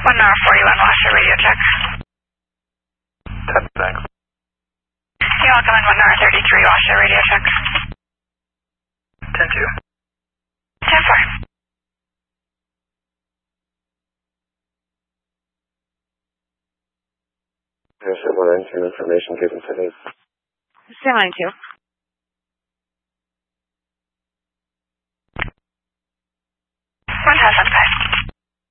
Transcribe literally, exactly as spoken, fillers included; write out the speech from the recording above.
one hour forty-one, Washer, radio check. ten, thanks. You're welcome in one hour thirty-three, Washer, radio check. ten two. ten four. There's one entry information given today. Zero nine two.